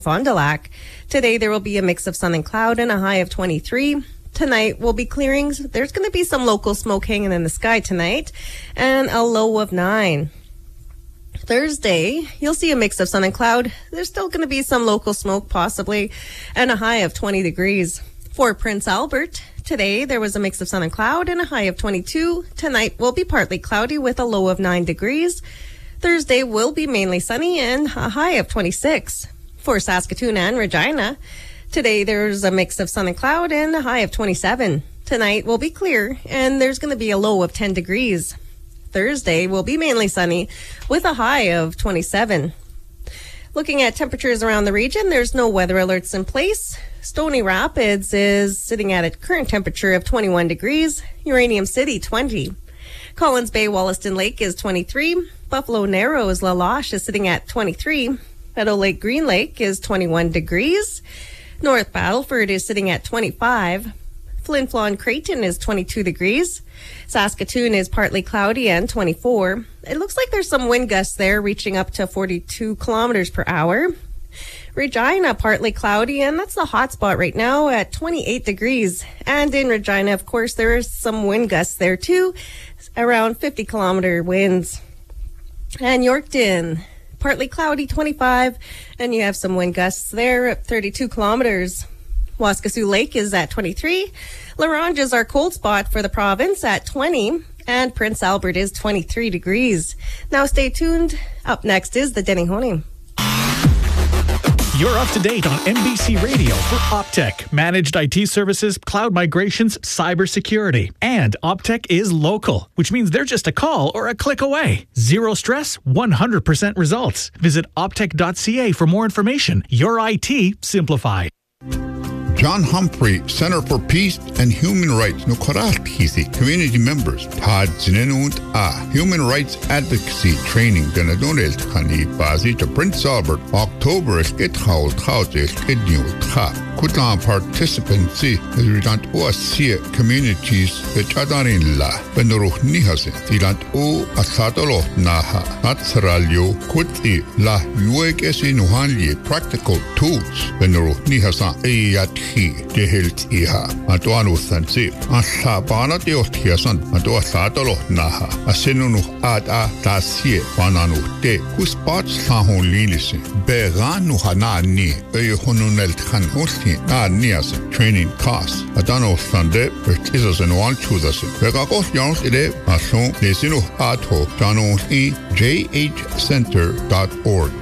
Fond du Lac. Today there will be a mix of sun and cloud and a high of 23. Tonight will be clearings. There's going to be some local smoke hanging in the sky tonight and a low of 9. Thursday, you'll see a mix of sun and cloud. There's still going to be some local smoke possibly and a high of 20 degrees. For Prince Albert, today there was a mix of sun and cloud and a high of 22. Tonight will be partly cloudy with a low of 9 degrees. Thursday will be mainly sunny and a high of 26. For Saskatoon and Regina, today there's a mix of sun and cloud and a high of 27. Tonight will be clear and there's going to be a low of 10 degrees. Thursday will be mainly sunny with a high of 27. Looking at temperatures around the region, there's no weather alerts in place. Stony Rapids is sitting at a current temperature of 21 degrees. Uranium City, 20. Collins Bay, Wollaston Lake is 23. Buffalo Narrows, La Loche is sitting at 23. Meadow Lake, Green Lake is 21 degrees. North Battleford is sitting at 25. Flin Flon Creighton is 22 degrees. Saskatoon is partly cloudy and 24. It looks like there's some wind gusts there reaching up to 42 kilometers per hour. Regina, partly cloudy, and that's the hot spot right now at 28 degrees. And in Regina, of course, there is some wind gusts there too, around 50 kilometer winds. And Yorkton, partly cloudy, 25, and you have some wind gusts there at 32 kilometers. Waskesiu Lake is at 23. La Ronge is our cold spot for the province at 20. And Prince Albert is 23 degrees. Now stay tuned. Up next is the Denny Honing. You're up to date on MBC Radio for Optech, managed IT services, cloud migrations, cybersecurity. And Optech is local, which means they're just a call or a click away. Zero stress, 100% results. Visit optech.ca for more information. Your IT simplified. John Humphrey Center for Peace and Human Rights no Karahisi community members Todd Zinenunt Human Rights Advocacy Training Ganadonel Khani Bazi to Prince Albert October Skit Howl House Kidney Kutlan participants Resident Oasia communities Chadarin La Benuruh Nihase Tilant O Asatolo Naha Natsaralio Kuti La Uekesi Nuhanli practical tools Benuruh Nihasa Ayat de health iha atuanu sansi asabana de otiasan atu asatolo naha asenunu ada tasie bananu de kuspat sahon linisi beganu hanani ehonunel khan hosti nias training class adano sande is an one to the begakos yons ide ason lesinu ato jano jhcenter.org